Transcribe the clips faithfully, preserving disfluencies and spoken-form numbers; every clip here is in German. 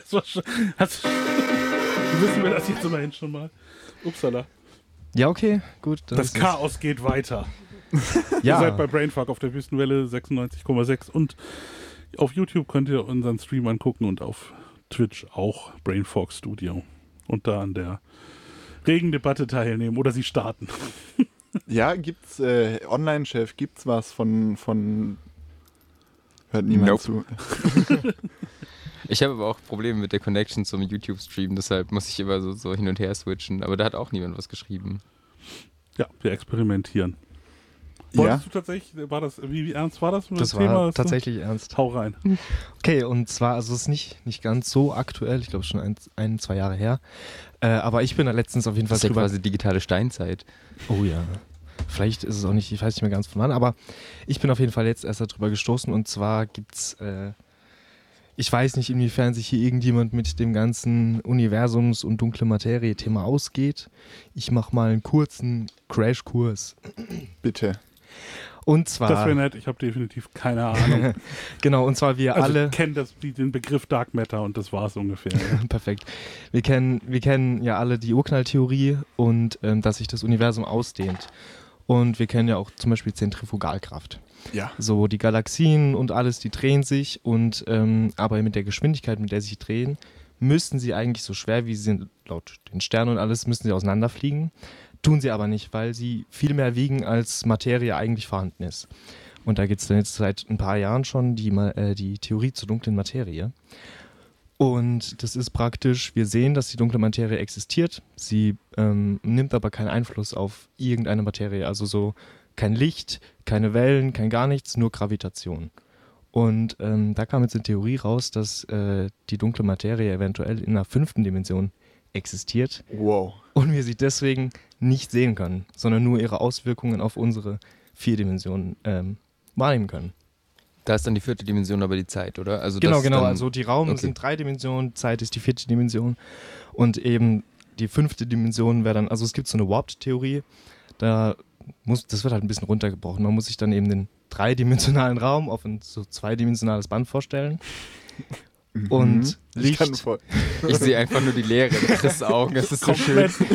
Das war schon, das, wissen wir das jetzt immerhin schon mal. Upsala. Ja, okay, gut. Das Chaos geht weiter. Ja. Ihr seid bei Brainfuck auf der Wüstenwelle sechsundneunzig Komma sechs und auf YouTube könnt ihr unseren Stream angucken und auf Twitch auch Brainfuck Studio und da an der Regendebatte teilnehmen oder sie starten. Ja, gibt's äh, Online-Chef, gibt's was von, von hört niemand Nope. zu. Ich habe aber auch Probleme mit der Connection zum YouTube-Stream, deshalb muss ich immer so, so hin und her switchen. Aber da hat auch niemand was geschrieben. Ja, wir experimentieren. Ja. Wolltest du tatsächlich, war das, wie, wie ernst war das? Das Thema, war was du- tatsächlich ernst. Hau rein. Okay, und zwar, also es ist nicht, nicht ganz so aktuell, ich glaube schon ein, ein, zwei Jahre her, äh, aber ich bin da letztens auf jeden Fall Das ist ja drüber... quasi digitale Steinzeit. Oh ja, vielleicht ist es auch nicht, ich weiß nicht mehr ganz von wann, aber ich bin auf jeden Fall jetzt erst darüber gestoßen und zwar gibt's, äh, ich weiß nicht, inwiefern sich hier irgendjemand mit dem ganzen Universums- und dunkle Materie-Thema ausgeht. Ich mache mal einen kurzen Crashkurs. Bitte. Und zwar... Das wäre nett, ich habe definitiv keine Ahnung. Genau, und zwar wir Also alle... ich kenne das, den Begriff Dark Matter und das war es ungefähr. Ja. Perfekt. Wir kennen, wir kennen ja alle die Urknalltheorie und ähm, dass sich das Universum ausdehnt. Und wir kennen ja auch zum Beispiel Zentrifugalkraft. Ja. So die Galaxien und alles, die drehen sich und ähm, aber mit der Geschwindigkeit, mit der sie sich drehen, müssten sie eigentlich so schwer wie sie sind, laut den Sternen und alles, müssen sie auseinanderfliegen. Tun sie aber nicht, weil sie viel mehr wiegen, als Materie eigentlich vorhanden ist. Und da gibt es dann jetzt seit ein paar Jahren schon die, Ma- äh, die Theorie zur dunklen Materie. Und das ist praktisch, wir sehen, dass die dunkle Materie existiert. Sie ähm, nimmt aber keinen Einfluss auf irgendeine Materie. Also so kein Licht, keine Wellen, kein gar nichts, nur Gravitation. Und ähm, da kam jetzt eine Theorie raus, dass äh, die dunkle Materie eventuell in einer fünften Dimension existiert Wow. und wir sie deswegen nicht sehen können, sondern nur ihre Auswirkungen auf unsere vier Dimensionen ähm, wahrnehmen können. Da ist dann die vierte Dimension aber die Zeit, oder? Also Genau, das genau. Dann, Also die Raum okay. sind drei Dimensionen, Zeit ist die vierte Dimension und eben die fünfte Dimension wäre dann, also es gibt so eine Warped-Theorie, da muss, das wird halt ein bisschen runtergebrochen. Man muss sich dann eben den dreidimensionalen Raum auf ein so zweidimensionales Band vorstellen. Und Mhm. Ich kann Licht. voll. ich sehe einfach nur die Leere in Chris' Augen. Das ist so schön. Komplett.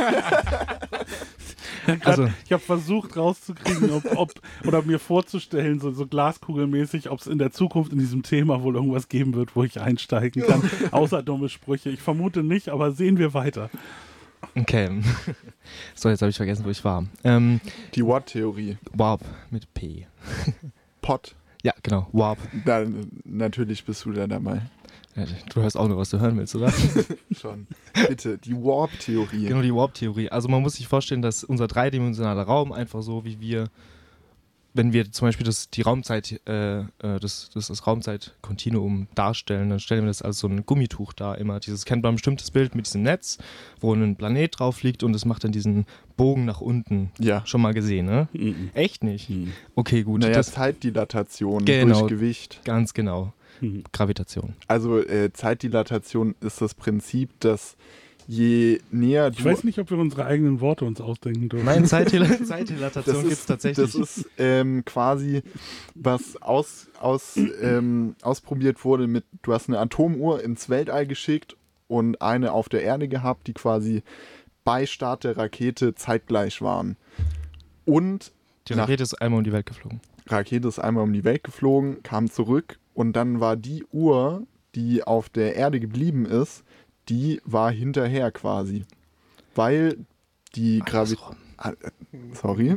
Grad, Also- ich habe versucht rauszukriegen, ob, ob oder mir vorzustellen, so, so glaskugelmäßig, ob es in der Zukunft in diesem Thema wohl irgendwas geben wird, wo ich einsteigen kann, außer dumme Sprüche. Ich vermute nicht, aber sehen wir weiter. Okay. So, jetzt habe ich vergessen, wo ich war. Ähm, Die Watt-Theorie. Warp mit P. Pot. Ja, genau, Warp. Da, natürlich bist du da dabei. Ja, du hörst auch nur, was du hören willst, oder? Schon. Bitte, die Warp-Theorie. Genau, die Warp-Theorie. Also man muss sich vorstellen, dass unser dreidimensionaler Raum einfach so, wie wir, wenn wir zum Beispiel das, die Raumzeit, äh, äh, das, das, das Raumzeitkontinuum darstellen, dann stellen wir das als so ein Gummituch dar immer. Dieses kennt man ein bestimmtes Bild mit diesem Netz, wo ein Planet drauf liegt und es macht dann diesen Bogen nach unten. Ja. Schon mal gesehen, ne? Mhm. Echt nicht? Mhm. Okay, gut. Naja, Das, Zeitdilatation Genau. durch Gewicht. ganz genau. Mhm. Gravitation. Also äh, Zeitdilatation ist das Prinzip, dass je näher du... Ich weiß nicht, ob wir unsere eigenen Worte uns ausdenken dürfen. Nein, Zeitdil- das Zeitdilatation gibt es ist, tatsächlich. das ist ähm, quasi, was aus, aus, ähm, ausprobiert wurde mit, du hast eine Atomuhr ins Weltall geschickt und eine auf der Erde gehabt, die quasi bei Start der Rakete zeitgleich waren. Und die nach- Rakete ist einmal um die Welt geflogen. Rakete ist einmal um die Welt geflogen, kam zurück und dann war die Uhr, die auf der Erde geblieben ist, die war hinterher quasi. Weil die Gravitation... Sorry.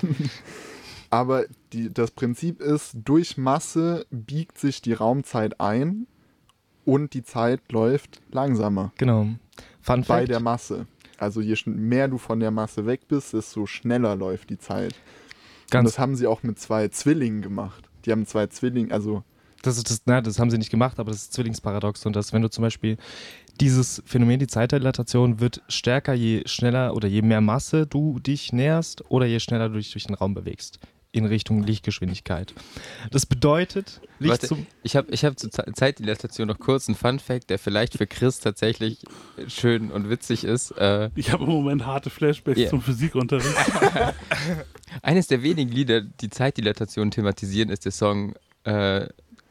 Aber die, das Prinzip ist, durch Masse biegt sich die Raumzeit ein und die Zeit läuft langsamer Genau. Fun bei Fact. der Masse. Also je schn- mehr du von der Masse weg bist, desto schneller läuft die Zeit. Und Ganz, das haben sie auch mit zwei Zwillingen gemacht. Die haben zwei Zwillinge, also das, ist das, na, das haben sie nicht gemacht, aber das ist Zwillingsparadox. Und das, wenn du zum Beispiel dieses Phänomen, die Zeitdilatation, wird stärker, je schneller oder je mehr Masse du dich näherst oder je schneller du dich durch den Raum bewegst. In Richtung Lichtgeschwindigkeit. Das bedeutet, Licht Warte, zum. ich habe ich hab zur Ze- Zeitdilatation noch kurz einen Fun-Fact, der vielleicht für Chris tatsächlich schön und witzig ist. Äh, Ich habe im Moment harte Flashbacks Yeah. zum Physikunterricht. eines der wenigen Lieder, die Zeitdilatation thematisieren, ist der Song äh,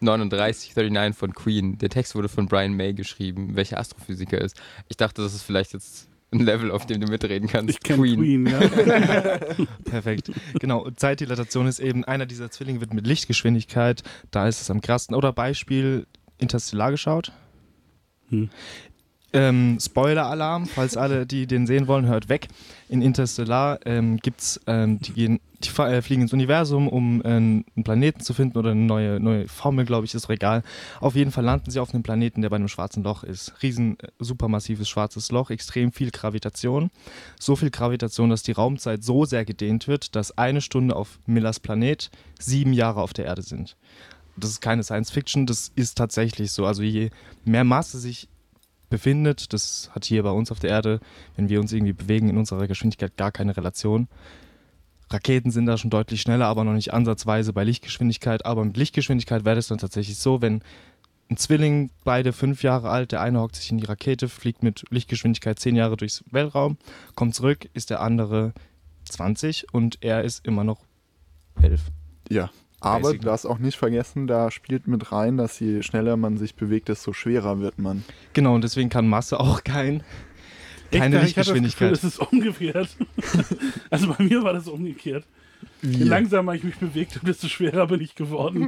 neununddreißig, neununddreißig von Queen. Der Text wurde von Brian May geschrieben, welcher Astrophysiker ist. Ich dachte, das ist vielleicht jetzt ein Level, auf dem du mitreden kannst. Ich kenne Queen. Queen, ja. Perfekt. Genau, Zeitdilatation ist eben, einer dieser Zwillinge wird mit Lichtgeschwindigkeit, da ist es am krassesten. Oder Beispiel Interstellar geschaut. Hm. Ähm, Spoiler-Alarm, falls alle, die den sehen wollen, hört weg. In Interstellar ähm, gibt's, ähm, die gehen, die äh, fliegen ins Universum, um äh, einen Planeten zu finden oder eine neue, neue Formel, glaube ich, ist doch egal. Auf jeden Fall landen sie auf einem Planeten, der bei einem schwarzen Loch ist. Riesen, äh, supermassives schwarzes Loch, extrem viel Gravitation. So viel Gravitation, dass die Raumzeit so sehr gedehnt wird, dass eine Stunde auf Millers Planet sieben Jahre auf der Erde sind. Das ist keine Science-Fiction, das ist tatsächlich so. Also je mehr Masse sich befindet, das hat hier bei uns auf der Erde, wenn wir uns irgendwie bewegen, in unserer Geschwindigkeit gar keine Relation. Raketen sind da schon deutlich schneller, aber noch nicht ansatzweise bei Lichtgeschwindigkeit. Aber mit Lichtgeschwindigkeit wäre es dann tatsächlich so, wenn ein Zwilling, beide fünf Jahre alt, der eine hockt sich in die Rakete, fliegt mit Lichtgeschwindigkeit zehn Jahre durchs Weltraum, kommt zurück, ist der andere zwanzig und er ist immer noch elf. Ja. Aber du darfst auch nicht vergessen, da spielt mit rein, dass je schneller man sich bewegt, desto schwerer wird man. Genau, und deswegen kann Masse auch kein, keine Echt? Lichtgeschwindigkeit. Ich hatte das Gefühl, es ist umgekehrt. Also bei mir war das umgekehrt. Wie? Je langsamer ich mich bewegt habe, desto schwerer bin ich geworden.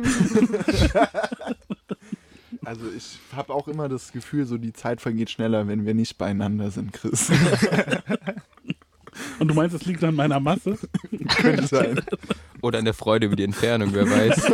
Also ich habe auch immer das Gefühl, so die Zeit vergeht schneller, wenn wir nicht beieinander sind, Chris. Und du meinst, es liegt an meiner Masse? Könnte sein. Oder an der Freude über die Entfernung, wer weiß.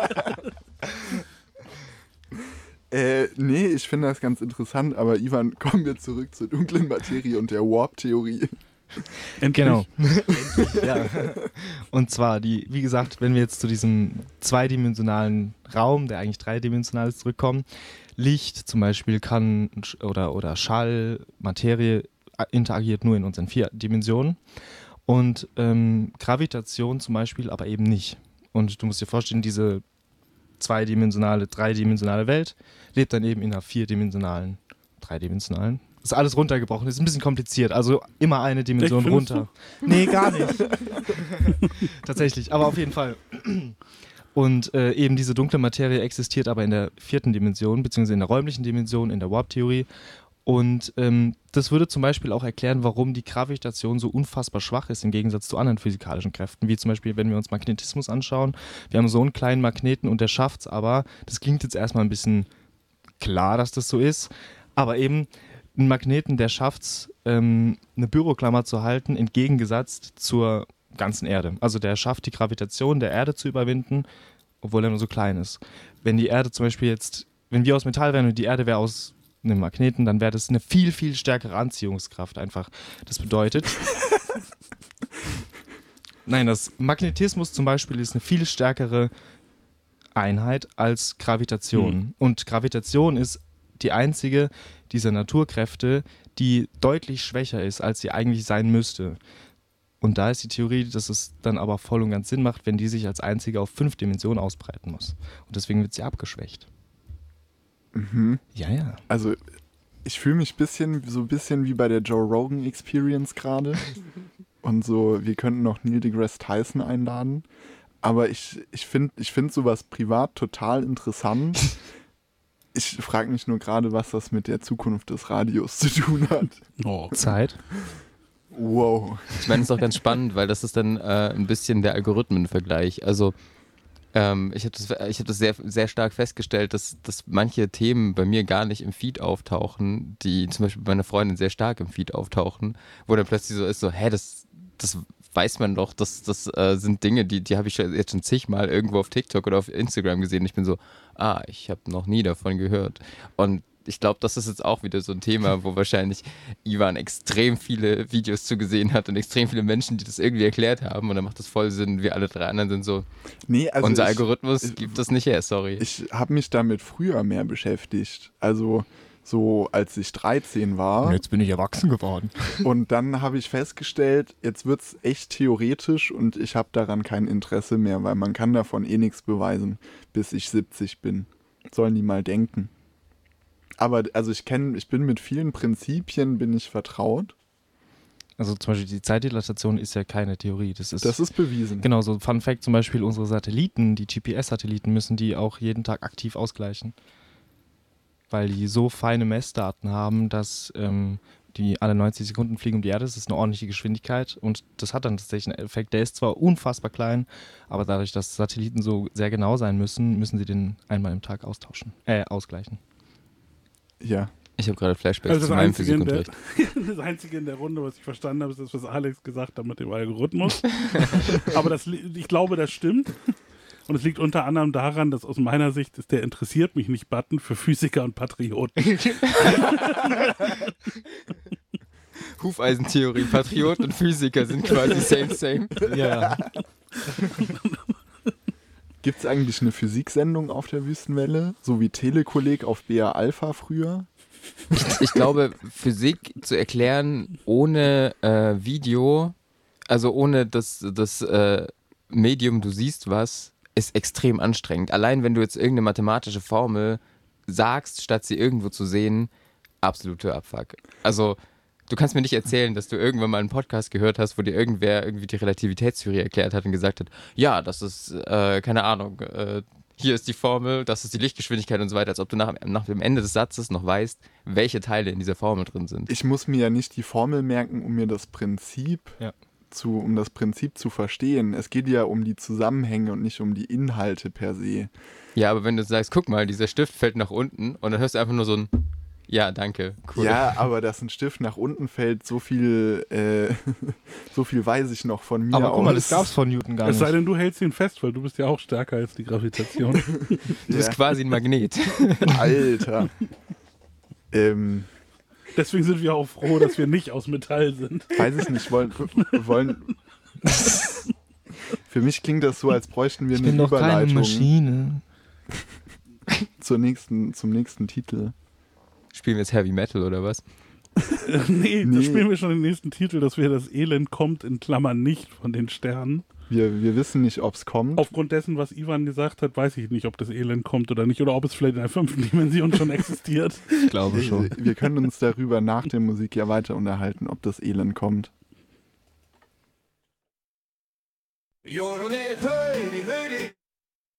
äh, nee, ich finde das ganz interessant, aber Ivan, kommen wir zurück zur dunklen Materie und der Warp-Theorie. Endlich. Genau. Ja. Und zwar, die, wie gesagt, wenn wir jetzt zu diesem zweidimensionalen Raum, der eigentlich dreidimensional ist, zurückkommen, Licht zum Beispiel kann oder, oder Schall, Materie interagiert nur in unseren vier Dimensionen und ähm, Gravitation zum Beispiel aber eben nicht. Und du musst dir vorstellen, diese zweidimensionale, dreidimensionale Welt lebt dann eben in einer vierdimensionalen, dreidimensionalen. Ist alles runtergebrochen, ist ein bisschen kompliziert, also immer eine Dimension Echt, runter. Nee, gar nicht. Tatsächlich, aber auf jeden Fall. Und äh, eben diese dunkle Materie existiert aber in der vierten Dimension, beziehungsweise in der räumlichen Dimension, in der Warp-Theorie. Und ähm, das würde zum Beispiel auch erklären, warum die Gravitation so unfassbar schwach ist im Gegensatz zu anderen physikalischen Kräften, wie zum Beispiel, wenn wir uns Magnetismus anschauen. Wir haben so einen kleinen Magneten und der schafft es aber, das klingt jetzt erstmal ein bisschen klar, dass das so ist, aber eben ein Magneten, der schafft es, ähm, eine Büroklammer zu halten, im Gegensatz zur ganzen Erde. Also der schafft die Gravitation der Erde zu überwinden, obwohl er nur so klein ist. Wenn die Erde zum Beispiel jetzt, wenn wir aus Metall wären und die Erde wäre aus einem Magneten, dann wäre das eine viel, viel stärkere Anziehungskraft einfach. Das bedeutet, nein, das Magnetismus zum Beispiel ist eine viel stärkere Einheit als Gravitation. Mhm. Und Gravitation ist die einzige dieser Naturkräfte, die deutlich schwächer ist, als sie eigentlich sein müsste. Und da ist die Theorie, dass es dann aber voll und ganz Sinn macht, wenn die sich als einzige auf fünf Dimensionen ausbreiten muss. Und deswegen wird sie abgeschwächt. Mhm. Ja, ja. Also ich fühle mich bisschen, so ein bisschen wie bei der Joe Rogan Experience gerade. Und so, wir könnten noch Neil deGrasse Tyson einladen. Aber ich, ich finde ich find sowas privat total interessant. Ich frage mich nur gerade, was das mit der Zukunft des Radios zu tun hat. Oh. Zeit. Wow. Ich meine, es ist auch ganz spannend, weil das ist dann äh, ein bisschen der Algorithmenvergleich. Also ähm, ich habe das, ich hab das sehr, sehr stark festgestellt, dass, dass manche Themen bei mir gar nicht im Feed auftauchen, die zum Beispiel bei meiner Freundin sehr stark im Feed auftauchen, wo dann plötzlich so ist, so, hä, das, das weiß man doch, das, das äh, sind Dinge, die, die habe ich jetzt schon zigmal irgendwo auf TikTok oder auf Instagram gesehen. Ich bin so, ah, ich habe noch nie davon gehört. Und ich glaube, das ist jetzt auch wieder so ein Thema, wo wahrscheinlich Ivan extrem viele Videos zu gesehen hat und extrem viele Menschen, die das irgendwie erklärt haben. Und dann macht das voll Sinn. Wir alle drei anderen sind so, nee, also unser ich, Algorithmus ich, gibt das nicht her, sorry. Ich habe mich damit früher mehr beschäftigt. Also so als ich dreizehn war. Und jetzt bin ich erwachsen geworden. Und dann habe ich festgestellt, jetzt wird es echt theoretisch und ich habe daran kein Interesse mehr, weil man kann davon eh nichts beweisen, bis ich siebzig bin. Sollen die mal denken. Aber also ich kenne, ich bin mit vielen Prinzipien bin ich vertraut. Also zum Beispiel die Zeitdilatation ist ja keine Theorie. Das ist, Das ist bewiesen. genau so. Fun Fact zum Beispiel, unsere Satelliten, die G P S-Satelliten, müssen die auch jeden Tag aktiv ausgleichen. Weil die so feine Messdaten haben, dass ähm, die alle neunzig Sekunden fliegen um die Erde. Das ist eine ordentliche Geschwindigkeit und das hat dann tatsächlich einen Effekt. Der ist zwar unfassbar klein, aber dadurch, dass Satelliten so sehr genau sein müssen, müssen sie den einmal im Tag austauschen, äh, ausgleichen. Ja. Ich habe gerade Flashbacks Also zu das meinem Einzige, in der, Physikunterricht. das Einzige in der Runde, was ich verstanden habe, ist das, was Alex gesagt hat mit dem Algorithmus. Aber das, li- ich glaube, das stimmt. Und es liegt unter anderem daran, dass aus meiner Sicht ist der interessiert mich nicht Button für Physiker und Patrioten. Hufeisentheorie, Patriot und Physiker sind quasi same, same. Ja. Gibt es eigentlich eine Physiksendung auf der Wüstenwelle? So wie Telekolleg auf B A Alpha früher? Ich glaube, Physik zu erklären ohne äh, Video, also ohne das, das äh, Medium, du siehst was, ist extrem anstrengend. Allein wenn du jetzt irgendeine mathematische Formel sagst, statt sie irgendwo zu sehen, absoluter Abfuck. Also du kannst mir nicht erzählen, dass du irgendwann mal einen Podcast gehört hast, wo dir irgendwer irgendwie die Relativitätstheorie erklärt hat und gesagt hat, ja, das ist, äh, keine Ahnung, äh, hier ist die Formel, das ist die Lichtgeschwindigkeit und so weiter, als ob du nach, nach dem Ende des Satzes noch weißt, welche Teile in dieser Formel drin sind. Ich muss mir ja nicht die Formel merken, um mir das Prinzip Ja. zu, um das Prinzip zu verstehen. Es geht ja um die Zusammenhänge und nicht um die Inhalte per se. Ja, aber wenn du sagst, guck mal, dieser Stift fällt nach unten und dann hörst du einfach nur so ein, ja, danke, cool. Ja, aber dass ein Stift nach unten fällt, so viel, äh, so viel weiß ich noch von mir Aber guck mal, aus. das gab's von Newton gar Es sei nicht. denn, du hältst ihn fest, weil du bist ja auch stärker als die Gravitation. Du bist Ja. quasi ein Magnet. Alter. ähm, Deswegen sind wir auch froh, dass wir nicht aus Metall sind. weiß ich nicht, wollen, wollen. Für mich klingt das so, als bräuchten wir Ich eine bin doch keine Überleitung Maschine. zur nächsten, zum nächsten Titel. Spielen wir jetzt Heavy Metal oder was? nee, Nee. das spielen wir schon im nächsten Titel, dass wir das Elend kommt in Klammern nicht von den Sternen. Wir, wir wissen nicht, ob es kommt. Aufgrund dessen, was Ivan gesagt hat, weiß ich nicht, ob das Elend kommt oder nicht oder ob es vielleicht in der fünften Dimension schon existiert. Ich glaube schon. Wir können uns darüber nach der Musik ja weiter unterhalten, ob das Elend kommt. You're an